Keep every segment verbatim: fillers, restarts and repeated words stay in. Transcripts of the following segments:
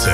Novice.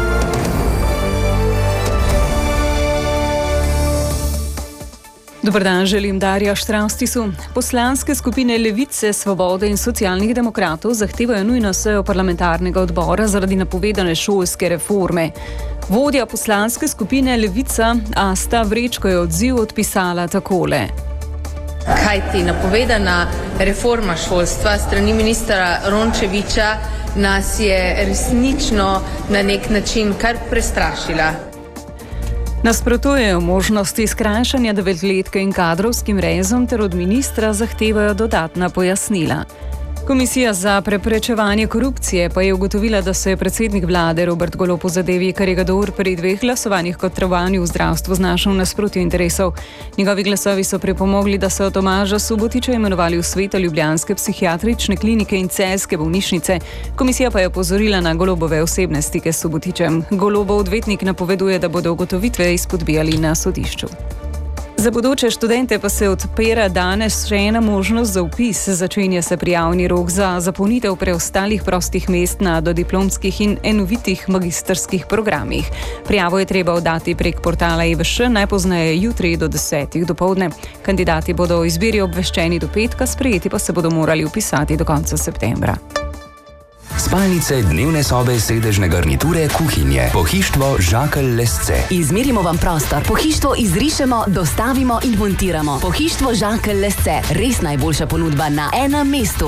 Dobar dan, želim Darja Štravstisu. Poslanske skupine Levice, Svobode in Socialnih demokratov zahtevajo nujno sejo parlamentarnega odbora zaradi napovedane šolske reforme. Vodja poslanske skupine Levica Asta Vrečko je odziv odpisala takole. Kajti napovedana reforma šolstva strani ministra Rončevića nas je resnično na nek način kar prestrašila. Nasprotujejo možnosti skrajšanja devetletke in kadrovskim rezom ter od ministra zahtevajo dodatna pojasnila. Komisija za preprečevanje korupcije pa je ugotovila, da se je predsednik vlade Robert Golob po zadevi Karigador pri dveh glasovanjih kot trovanju v zdravstvu znašel v nasprotju interesov. Njegovi glasovi so pripomogli, da so Tomaža Subotića imenovali v svet ljubljanske psihiatrične klinike in celjske bolnišnice. Komisija pa je opozorila na Golobove osebne stike s Subotićem. Golobov odvetnik napoveduje, da bodo ugotovitve izpodbijali na sodišču. Za bodoče študente pa se odpira danes še ena možnost za vpis. Začenja se prijavni rok za zapolnitev preostalih prostih mest na dodiplomskih in enovitih magistrskih programih. Prijavo je treba oddati prek portala E V Š najpozneje jutri do desetih dopoldne. Kandidati bodo o izbiri obveščeni do petka, sprejeti pa se bodo morali vpisati do konca septembra. Spalnice, dnevne sobe, sedežne garniture, kuhinje. Pohištvo Žakelj Lesce. Izmerimo vam prostor, pohištvo izrišemo, dostavimo in montiramo. Pohištvo Žakelj Lesce. Res najboljša ponudba na enem mestu.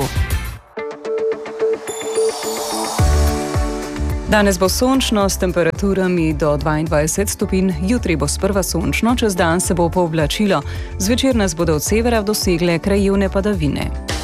Danes bo sončno s temperaturami do dvaindvajset stopinj, jutri bo sprva sončno, čez dan se bo pooblačilo. Zvečer nas bodo od severa dosegle krajevne padavine.